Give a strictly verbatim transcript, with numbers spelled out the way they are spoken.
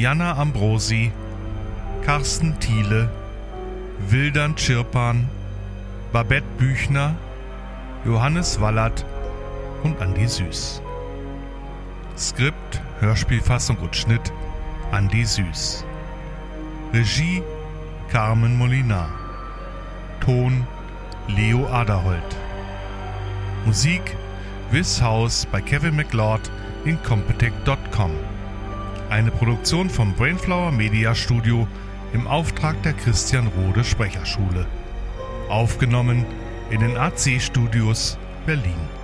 Jana Ambrosi, Carsten Thiele, Wildan Schirpan, Babette Büchner, Johannes Wallert und Andi Süß. Skript, Hörspielfassung und Schnitt Andi Süß. Regie Carmen Molinar. Ton Leo Aderholt. Musik This House bei Kevin MacLeod in Compotech Punkt com. Eine Produktion vom Brainflower Media Studio im Auftrag der Christian Rode Sprecherschule. Aufgenommen in den A C Studios Berlin.